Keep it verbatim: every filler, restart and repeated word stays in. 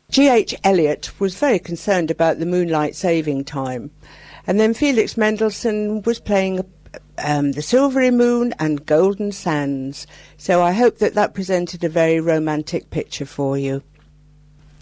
G H Eliot was very concerned about the moonlight saving time. And then Felix Mendelssohn was playing um, The Silvery Moon and Golden Sands. So I hope that that presented a very romantic picture for you.